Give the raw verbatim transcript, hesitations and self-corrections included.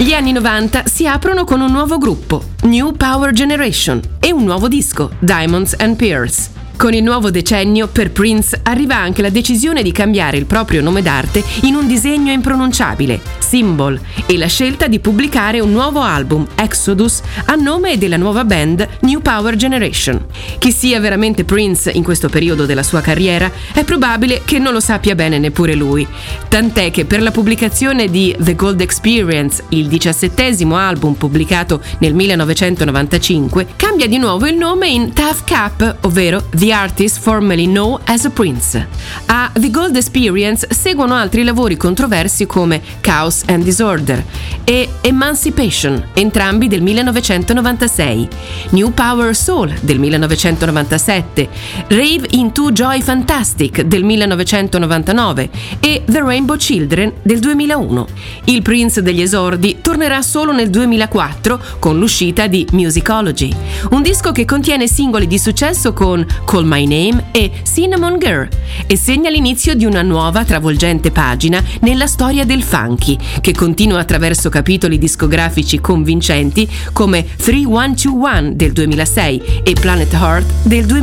Gli anni novanta si aprono con un nuovo gruppo, New Power Generation, e un nuovo disco, Diamonds and Pearls. Con il nuovo decennio, per Prince arriva anche la decisione di cambiare il proprio nome d'arte in un disegno impronunciabile, Symbol, e la scelta di pubblicare un nuovo album, Exodus, a nome della nuova band New Power Generation. Chi sia veramente Prince in questo periodo della sua carriera è probabile che non lo sappia bene neppure lui, tant'è che per la pubblicazione di The Gold Experience, il diciassettesimo album pubblicato nel millenovecentonovantacinque, cambia di nuovo il nome in Tough Cap, ovvero The Artist Formerly Known as a Prince. A The Gold Experience seguono altri lavori controversi come Chaos and Disorder e Emancipation, entrambi del millenovecentonovantasei, New Power Soul del millenovecentonovantasette, Rave into Joy Fantastic del millenovecentonovantanove e The Rainbow Children del duemilauno. Il Prince degli esordi tornerà solo nel duemilaquattro con l'uscita di Musicology, un disco che contiene singoli di successo con Call My Name e Cinnamon Girl e segna l'inizio di una nuova travolgente pagina nella storia del funky, che continua attraverso capitoli discografici convincenti come three one two one del duemilasei e Planet Heart del duemila.